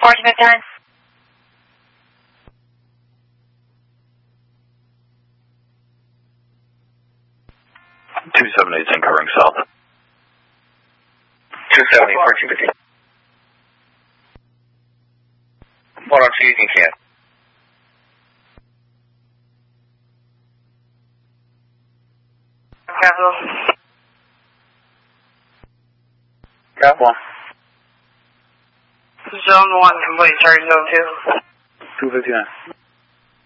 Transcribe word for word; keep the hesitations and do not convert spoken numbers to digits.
four fifty-nine. two seventy-eight ten covering south. two seventy, fourteen fifty. one oh two, you can camp. Capital. Got one. Zone one complete, target zone two. two fifty-nine.